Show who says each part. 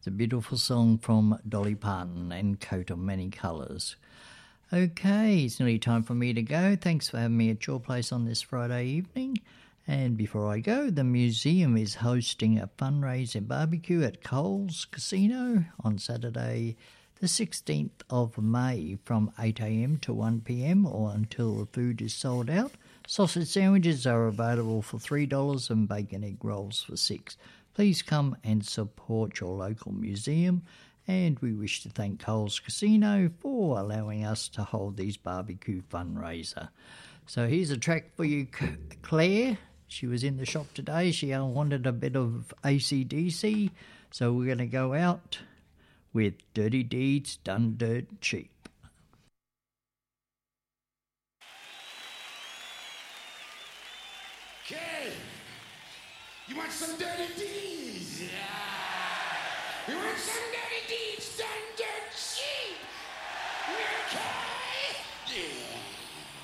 Speaker 1: It's a beautiful song from Dolly Parton and Coat of Many Colours. Okay, it's nearly time for me to go. Thanks for having me at your place on this Friday evening. And before I go, the museum is hosting a fundraising barbecue at Coles Casino on Saturday the 16th of May from 8 a.m. to 1 p.m. or until the food is sold out. Sausage sandwiches are available for $3 and bacon egg rolls for $6. Please come and support your local museum, and we wish to thank Coles Casino for allowing us to hold these barbecue fundraiser. So here's a track for you, Claire. She was in the shop today. She wanted a bit of AC/DC, so we're going to go out with Dirty Deeds Done Dirt Cheap.
Speaker 2: Okay, you want some dirty deeds? Yeah. You want some dirty deeds done dirt cheap? Okay. Yeah.